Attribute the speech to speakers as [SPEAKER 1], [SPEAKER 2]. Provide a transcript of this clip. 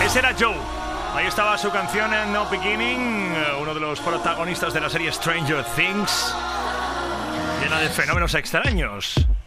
[SPEAKER 1] Ese era Joe. Ahí estaba su canción en No Beginning, uno de los protagonistas de la serie Stranger Things, llena de fenómenos extraños.